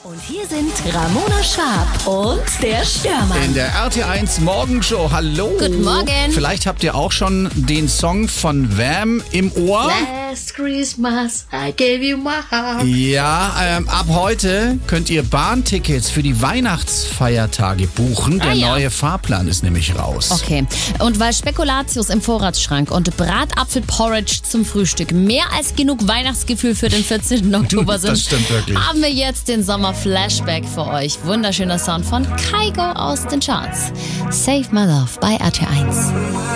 Und hier sind Ramona Schwarb und der Stürmer. In der RT1 Morgenshow. Hallo. Guten Morgen. Vielleicht habt ihr auch schon den Song von Wham im Ohr. Last Christmas, I gave you my heart. Ja, ab heute könnt ihr Bahntickets für die Weihnachtsfeiertage buchen. Der neue Fahrplan ist nämlich raus. Okay, und weil Spekulatius im Vorratsschrank und Bratapfelporridge zum Frühstück mehr als genug Weihnachtsgefühl für den 14. Oktober sind, Das stimmt wirklich. haben wir jetzt den Sommer-Flashback für euch. Wunderschöner Sound von Kygo aus den Charts. Save My Love bei RT1.